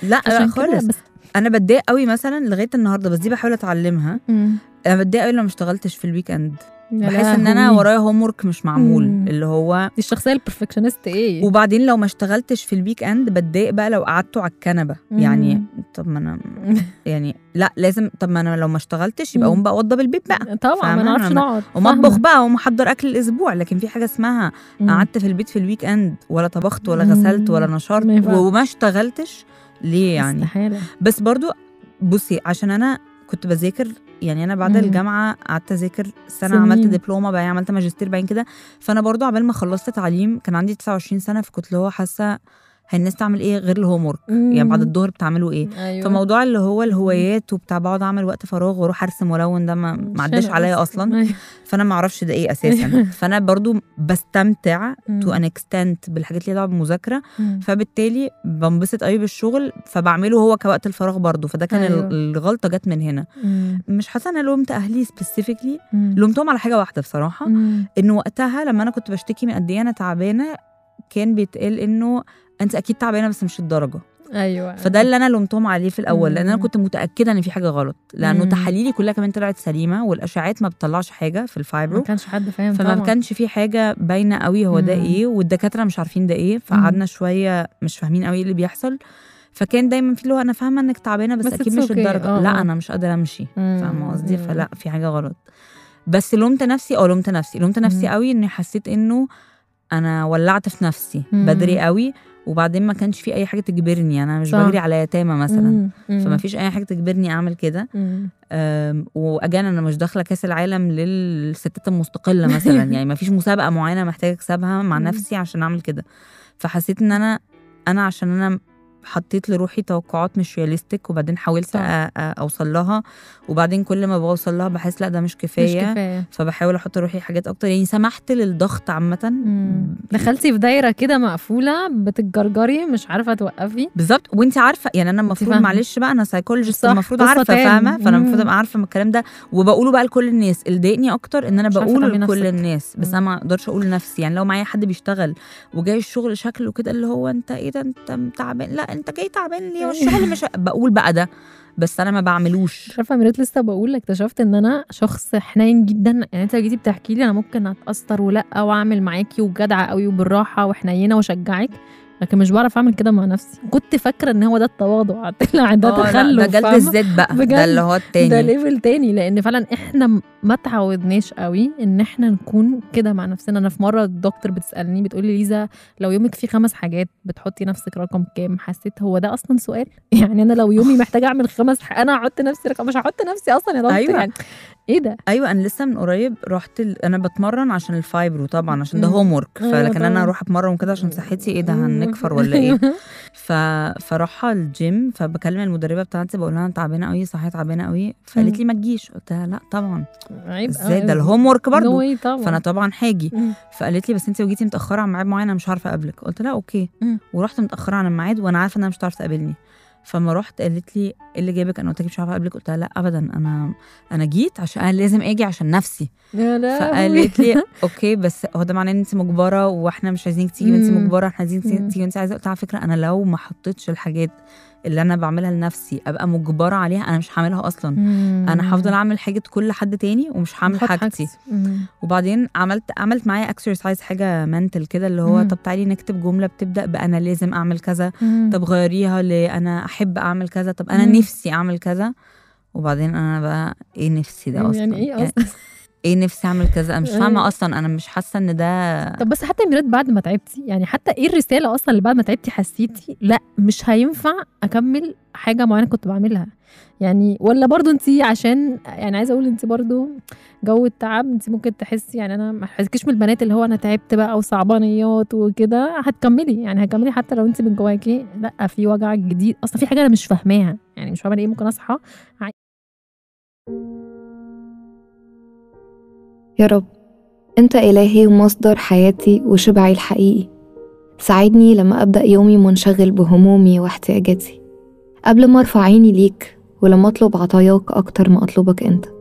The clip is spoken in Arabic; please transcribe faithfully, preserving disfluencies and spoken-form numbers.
لا لا خالص. انا بتضايق قوي مثلا لغايه النهارده، بس دي بحاول اتعلمها. مم. انا بتضايق قوي لو ما اشتغلتش في الويك اند، بحس ان انا ورايا هوم ورك مش معمول. مم. اللي هو دي الشخصيه البرفكشنست ايه. وبعدين لو ما اشتغلتش في الويك اند بتضايق بقى لو قعدتوا على الكنبه. يعني طب ما انا يعني لا لازم، طب ما انا لو ما اشتغلتش يبقى اقوم بقى اوضب البيت بقى طبعا ما نعرفش نقعد ومطبخ بقى ومحضر اكل الاسبوع. لكن في حاجه اسمها قعدت في البيت في الويك اند ولا طبخت ولا غسلت ولا نشرت وما اشتغلتش ليه يعني استحالة. بس برضو بصي عشان انا كنت بذاكر، يعني انا بعد مم. الجامعه قعدت اذاكر سنه سنين. عملت دبلومه بقى، عملت ماجستير باين كده. فانا برضو عبال ما خلصت تعليم كان عندي تسعة وعشرين سنه، فكنت اللي هو حاسه الناس تعمل ايه غير الهوم ورك، يعني بعد الظهر بتعملوا ايه. أيوة. فموضوع اللي هو الهوايات وبتاع بقعد اعمل وقت فراغ واروح ارسم ولون ده ما عداش عليا اصلا. أيوة. فانا ما اعرفش ده ايه اساسا. أيوة. فانا برضو بستمتع تو ان اكستنت بالحاجات اللي ليها دعوه بالمذاكره، فبالتالي بنبسط قوي بالشغل فبعمله هو كوقت الفراغ برضو. فده كان أيوة. الغلطه جت من هنا. مم. مش حاسه انا لومت اهلي سبيسيفيكلي، لومتهم على حاجه واحده بصراحه. مم. انه وقتها لما انا كنت بشتكي من قد ايه انا تعبانه كان بيتقال انه انت اكيد تعبانه بس مش الدرجه. ايوه. فده اللي انا لومتهم عليه في الاول. مم. لان انا كنت متاكده ان في حاجه غلط، لانه تحاليلي كلها كمان طلعت سليمه والاشعاعات ما بتطلعش حاجه في الفايبرو، ما كانش حد فاهم فما طبعا. كانش في حاجه باينه قوي هو ده ايه، والدكاتره مش عارفين ده ايه. فقعدنا شويه مش فاهمين قوي ايه اللي بيحصل. فكان دايما في اللي هو انا فاهمه انك تعبانه بس, بس اكيد مش الدرجه. أوه. لا انا مش قادره امشي، فاهمه قصدي؟ فلا في حاجه غلط. بس لومت نفسي او لومت نفسي لومت نفسي مم. قوي اني حسيت انه انا ولعت في نفسي مم. بدري قوي، وبعدين ما كانش في اي حاجه تجبرني. انا مش صح. بجري على يتامى مثلا، مم. فما فيش اي حاجه تجبرني اعمل كده. واجانا انا مش داخله كاس العالم للستات المستقله مثلا يعني ما فيش مسابقه معينه محتاجه اكسبها مع نفسي عشان اعمل كده. فحسيت ان انا انا عشان انا حطيت لروحي توقعات مش رياليستيك، وبعدين حاولت اوصل لها، وبعدين كل ما بوصل لها بحس لا ده مش كفايه, مش كفاية. فبحاول احط لروحي حاجات اكتر. يعني سمحت للضغط عامه. دخلتي في دايره كده مقفوله بتتجرجري مش عارفه توقفي بالظبط. وانت عارفه يعني انا المفروض معلش بقى انا سايكولوجيست المفروض عارفه فاهمه، فانا المفروض ابقى عارفه من الكلام ده وبقوله بقى لكل الناس. اللي ضايقني اكتر ان انا بقوله لكل الناس بس مم. انا ما اقدرش اقول لنفسي. يعني لو معايا حد بيشتغل وجاي الشغل شكله كده اللي هو انت ايه ده انت تعبان، لا انت جاي تعبان ليه والشغل مش بقول بقى ده، بس انا ما بعملوش. عارفه ميريت لسه بقول اكتشفت ان انا شخص حنين جدا. يعني انت جيتي بتحكي لي انا ممكن اتاثر ولا واعمل معاكي وجدعه قوي وبالراحه وحنينه واشجعك، لكن مش بعرف اعمل كده مع نفسي. كنت فاكره ان هو ده التواضع، طلع ده تخلف. ده جلد الذات بقى، ده اللي هو التاني، ده ليفل تاني. لان فعلا احنا ما تعودناش قوي ان احنا نكون كده مع نفسنا. انا في مره الدكتور بتسالني بتقول لي ليزا لو يومك فيه خمس حاجات بتحطي نفسك رقم كام؟ حسيت هو ده اصلا سؤال؟ يعني انا لو يومي محتاجه اعمل خمس ح... انا هحط نفسي رقم؟ مش هحط نفسي اصلا يا دكتور. أيوة. يعني ايه ده؟ ايوه انا لسه من قريب رحت ال... انا بتمرن عشان الفايبرو طبعا عشان ده هوم ورك، فلكن انا اروح اتمرن كده عشان صحتي ايه ده هنكفر ولا ايه؟ ف فراح الجيم فبكلم المدربه بتاعتي بقول لها انا تعبانه قوي صحتي تعبانه قوي، فقالت لي ما تجيش. قلت لها لا طبعا ازاي ده الهوم ورك برضه، فانا طبعا هاجي. فقالت لي بس انت لو جيتي متاخره عن ميعاد معين انا مش عارفه اقابلك. قلت لها اوكي، ورحت متاخره عن الميعاد وانا عارفه ان انا مش هتعرف تقابلني. فما رحت قالت لي ايه اللي جايبك؟ انا قلت لك مش عارفه اقابلك. قلت لها لا ابدا انا انا جيت عشان انا لازم اجي عشان نفسي. فقالت لي اوكي بس هو ده معناه ان انت مجبره واحنا مش عايزينك تيجي وانت مجبره، احنا عايزين تيجي وانت عايزه. قلت على فكره انا لو ما حطيتش الحاجات اللي انا بعملها لنفسي ابقى مجبره عليها انا مش هعملها اصلا. مم. انا هفضل اعمل حاجه كل حد تاني ومش هعمل حاجتي. وبعدين عملت عملت معايا اكسرسايز حاجه منتل كده اللي هو مم. طب تعالي نكتب جمله بتبدا بانا لازم اعمل كذا، مم. طب غيريها لانا احب اعمل كذا، طب انا مم. نفسي اعمل كذا. وبعدين انا بقى ايه نفسي ده اصلا؟ يعني ايه اصلا؟ يعني ايه نفسي اعمل كذا؟ انا مش فاهمه اصلا، انا مش حاسه ان ده. طب بس حتى ميريت بعد ما تعبتي يعني حتى ايه الرساله اصلا اللي بعد ما تعبتي حسيتي لا مش هينفع اكمل حاجه معينه كنت بعملها يعني؟ ولا برضو انتي عشان يعني عايزه اقول انتي برضو جو التعب انتي ممكن تحسي يعني انا ما حسيتكيش من البنات اللي هو انا تعبت بقى وصعبانيات وكده هتكملي يعني هتكملي حتى لو انتي من جواكي لا في وجع جديد اصلا، في حاجه انا مش فاهماها يعني مش فاهمه ايه. ممكن اصحى يا رب أنت إلهي ومصدر حياتي وشبعي الحقيقي، ساعدني لما أبدأ يومي منشغل بهمومي واحتياجاتي قبل ما أرفع عيني ليك ولما أطلب عطاياك أكتر ما أطلبك أنت.